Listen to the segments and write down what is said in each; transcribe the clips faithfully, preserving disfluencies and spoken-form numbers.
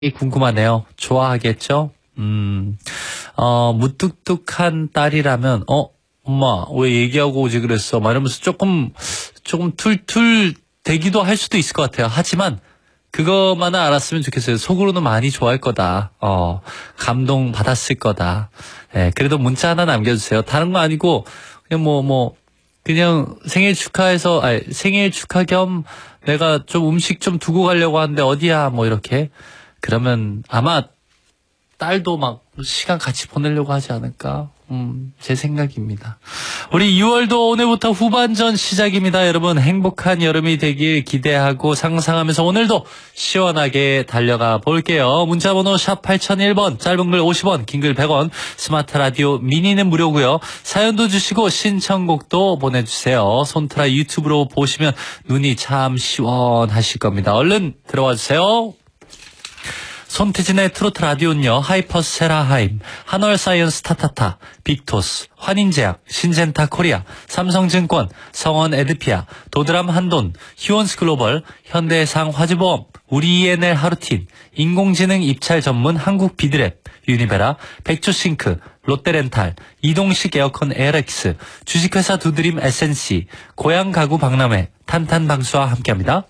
궁금하네요. 좋아하겠죠? 음, 어, 무뚝뚝한 딸이라면, 어, 엄마, 왜 얘기하고 오지 그랬어? 막 이러면서 조금, 조금 툴툴 대기도 할 수도 있을 것 같아요. 하지만, 그것만은 알았으면 좋겠어요. 속으로는 많이 좋아할 거다. 어, 감동 받았을 거다. 예, 그래도 문자 하나 남겨주세요. 다른 거 아니고, 그냥 뭐, 뭐, 그냥 생일 축하해서, 아니, 생일 축하 겸 내가 좀 음식 좀 두고 가려고 하는데 어디야? 뭐 이렇게. 그러면 아마 딸도 막 시간 같이 보내려고 하지 않을까? 음, 제 생각입니다. 우리 유월도 오늘부터 후반전 시작입니다. 여러분 행복한 여름이 되길 기대하고 상상하면서 오늘도 시원하게 달려가 볼게요. 문자번호 샵 팔공공일 번, 짧은 글 오십 원, 긴 글 백 원, 스마트 라디오 미니는 무료고요. 사연도 주시고 신청곡도 보내주세요. 손트라 유튜브로 보시면 눈이 참 시원하실 겁니다. 얼른 들어와 주세요. 손태진의 트로트 라디오는요. 하이퍼스 세라하임, 한월사이언스 타타타, 빅토스, 환인제약, 신젠타 코리아, 삼성증권, 성원 에드피아, 도드람 한돈, 휴원스 글로벌, 현대해상 화재보험, 우리 이엔엘 하루틴, 인공지능 입찰 전문 한국 비드랩, 유니베라, 백조싱크, 롯데렌탈, 이동식 에어컨 에어렉스, 주식회사 두드림 에스엔씨, 고향 가구 박람회, 탄탄방수와 함께합니다.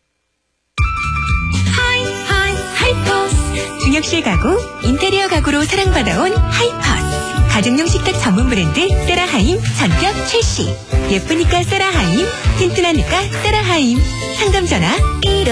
중역실 가구, 인테리어 가구로 사랑받아온 하이퍼스. 가정용 식탁 전문 브랜드 세라하임 전격 출시. 예쁘니까 세라하임, 튼튼하니까 세라하임. 상담 전화